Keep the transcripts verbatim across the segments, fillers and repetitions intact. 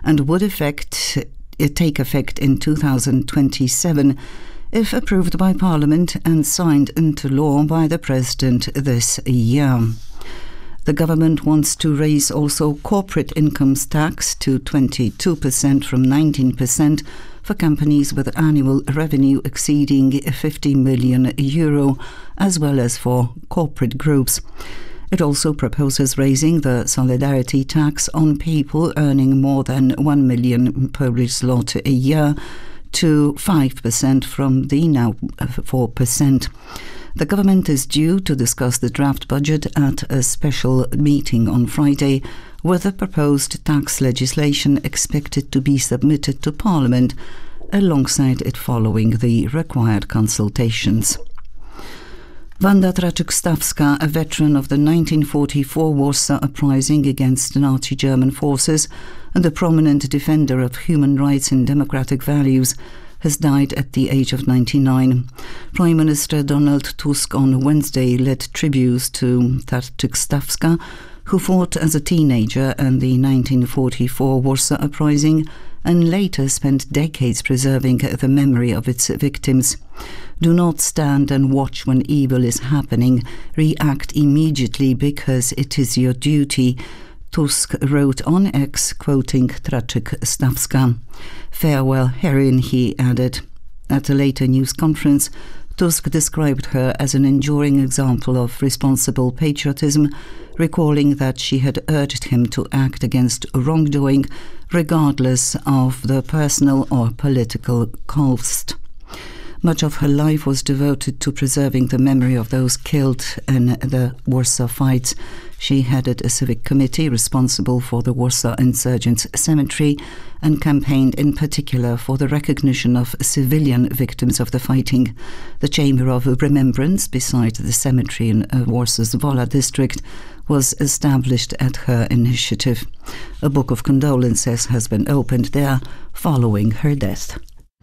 and would affect, take effect in two thousand twenty-seven if approved by Parliament and signed into law by the President this year. The government wants to raise also corporate income tax to twenty-two percent from nineteen percent for companies with annual revenue exceeding fifty million euro, as well as for corporate groups. It also proposes raising the solidarity tax on people earning more than one million Polish zloty a year to five percent from the now four percent. The government is due to discuss the draft budget at a special meeting on Friday, with the proposed tax legislation expected to be submitted to Parliament, alongside it following the required consultations. Wanda Traczyk-Stawska, a veteran of the nineteen forty-four Warsaw Uprising against Nazi German forces and a prominent defender of human rights and democratic values, has died at the age of ninety-nine. Prime Minister Donald Tusk on Wednesday led tributes to Traczyk-Stawska, who fought as a teenager in the nineteen forty-four Warsaw Uprising and later spent decades preserving the memory of its victims. Do not stand and watch when evil is happening. React immediately because it is your duty, Tusk wrote on X, quoting Traczyk-Stawska. Farewell, heroine, he added. At a later news conference, Tusk described her as an enduring example of responsible patriotism, recalling that she had urged him to act against wrongdoing, regardless of the personal or political cost. Much of her life was devoted to preserving the memory of those killed in the Warsaw fights. She headed a civic committee responsible for the Warsaw Insurgents Cemetery and campaigned in particular for the recognition of civilian victims of the fighting. The Chamber of Remembrance beside the cemetery in Warsaw's Wola district was established at her initiative. A book of condolences has been opened there following her death.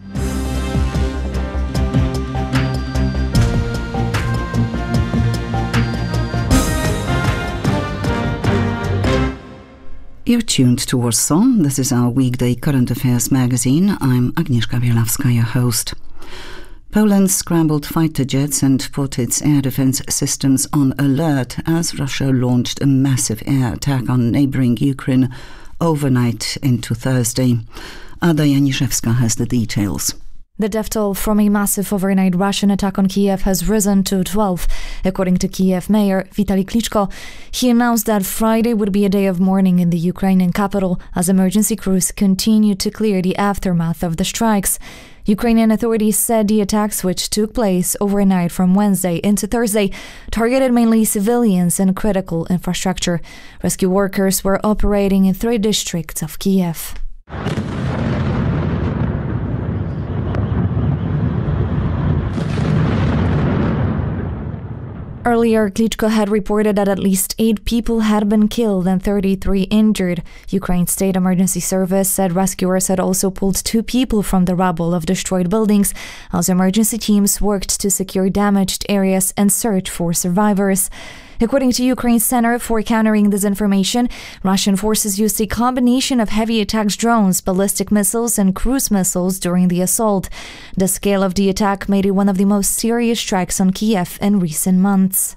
You're tuned to Warsaw. This is our weekday current affairs magazine. I'm Agnieszka Bielawska, your host. Poland scrambled fighter jets and put its air defense systems on alert as Russia launched a massive air attack on neighboring Ukraine overnight into Thursday. Ada Janiszewska has the details. The death toll from a massive overnight Russian attack on Kiev has risen to twelve, according to Kiev Mayor Vitaly Klitschko. He announced that Friday would be a day of mourning in the Ukrainian capital as emergency crews continue to clear the aftermath of the strikes. Ukrainian authorities said the attacks, which took place overnight from Wednesday into Thursday, targeted mainly civilians and critical infrastructure. Rescue workers were operating in three districts of Kiev. Earlier, Klitschko had reported that at least eight people had been killed and thirty-three injured. Ukraine's State Emergency Service said rescuers had also pulled two people from the rubble of destroyed buildings, as emergency teams worked to secure damaged areas and search for survivors. According to Ukraine's Center for Countering Disinformation, Russian forces used a combination of heavy attack drones, ballistic missiles, and cruise missiles during the assault. The scale of the attack made it one of the most serious strikes on Kiev in recent months.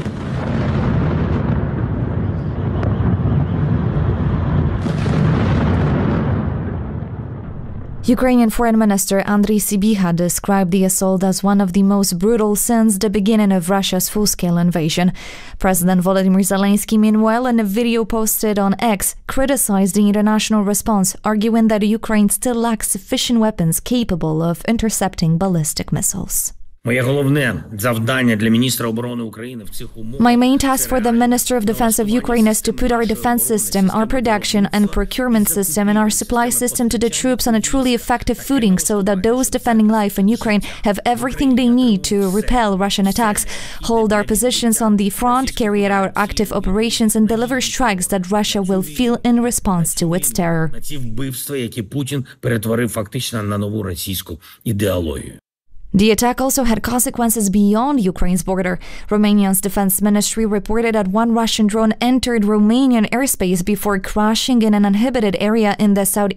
Ukrainian Foreign Minister Andriy Sybiha described the assault as one of the most brutal since the beginning of Russia's full-scale invasion. President Volodymyr Zelensky, meanwhile, in a video posted on X, criticized the international response, arguing that Ukraine still lacks sufficient weapons capable of intercepting ballistic missiles. My main task for the Minister of Defense of Ukraine is to put our defense system, our production and procurement system, and our supply system to the troops on a truly effective footing so that those defending life in Ukraine have everything they need to repel Russian attacks, hold our positions on the front, carry out active operations, and deliver strikes that Russia will feel in response to its terror. The attack also had consequences beyond Ukraine's border. Romania's defense ministry reported that one Russian drone entered Romanian airspace before crashing in an uninhabited area in the southeast